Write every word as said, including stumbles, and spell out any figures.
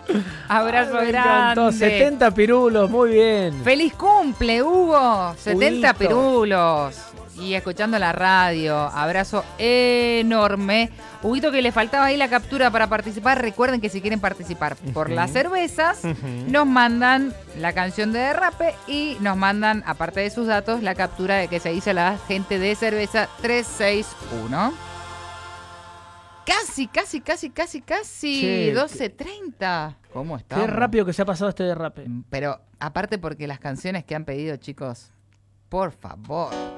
Abrazo Ay, me grande. encantó. setenta pirulos, muy bien. ¡Feliz cumple, Hugo! setenta Huguito. pirulos. Y escuchando la radio. Abrazo enorme. Huguito, que le faltaba ahí la captura para participar. Recuerden que si quieren participar por las cervezas, nos mandan la canción de Derrape y nos mandan, aparte de sus datos, la captura de que se dice la gente de cerveza tres seis uno. Casi, casi, casi, casi, casi. Che, doce treinta. ¿Cómo está? Qué rápido que se ha pasado este derrape. Pero aparte porque las canciones que han pedido, chicos, por favor.